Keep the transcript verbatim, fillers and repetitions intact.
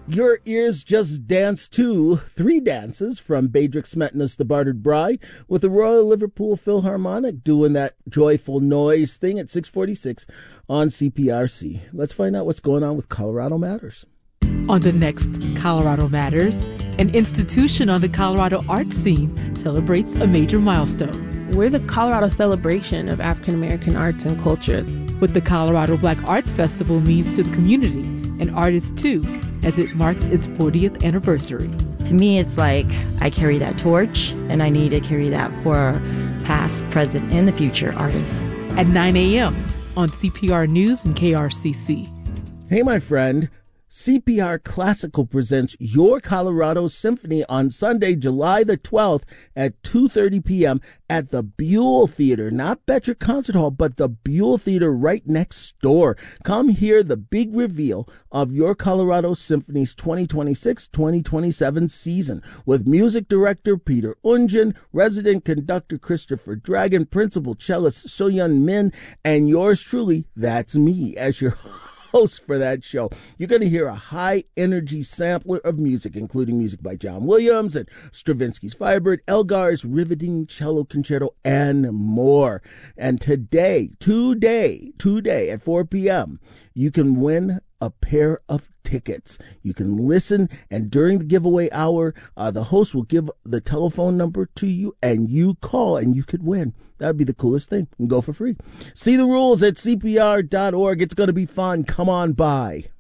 Your ears just danced to three dances from Beatrix Smetana's The Bartered Bride with the Royal Liverpool Philharmonic doing that joyful noise thing at six forty-six on C P R C. Let's find out what's going on with Colorado Matters. On the next Colorado Matters, an institution on the Colorado art scene celebrates a major milestone. We're the Colorado celebration of African American arts and culture. What the Colorado Black Arts Festival means to the community and artists too, as it marks its fortieth anniversary. To me, it's like I carry that torch, and I need to carry that for our past, present, and the future artists. At nine a.m. on C P R News and K R C C. Hey, my friend. C P R Classical presents Your Colorado Symphony on Sunday, July the twelfth at two thirty p.m. at the Buell Theater, not Betcher Concert Hall, but the Buell Theater right next door. Come hear the big reveal of Your Colorado Symphony's twenty twenty-six twenty twenty-seven season with music director Peter Unjin, resident conductor Christopher Dragon, principal cellist Soyeon Min, and yours truly, that's me, as your host for that show. You're going to hear a high-energy sampler of music, including music by John Williams and Stravinsky's Firebird, Elgar's riveting cello concerto, and more. And today, today, today at four p.m., you can win a pair of tickets. You can listen, and during the giveaway hour, uh, the host will give the telephone number to you, and you call, and you could win. That'd be the coolest thing. You can go for free. See the rules at C P R dot org. It's going to be fun. Come on by.